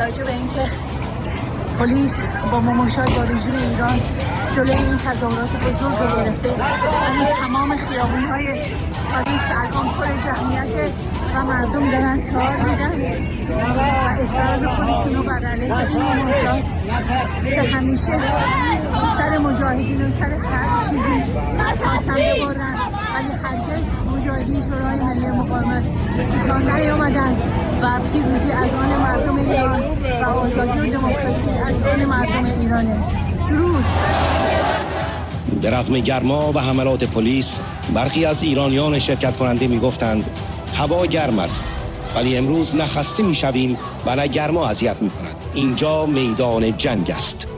راجع به اینکه پلیس با مماشات با رژیم ایران جلوی این تظاهرات بزرگ رو گرفته. یعنی تمام خیابون‌های پاریس الان پر جمعیت و مردم دارن شعار میدن و اعتراض خودشون رو بر علیه این مماشات که همیشه سر مجاهدین و سر هر چیزی قسم ببرن، ولی هرگز مجاهدین شورای ملی مقاومت تا نیامدن و پیروزی از آن مردم ایران و آزادی و دموکراسی از آن مردم ایرانه. درود. در رغم گرما و حملات پلیس، برخی از ایرانیان شرکت کننده می گفتند هوا گرم است، ولی امروز نه خسته می شویم و نه گرما اذیت می کند. اینجا میدان جنگ است.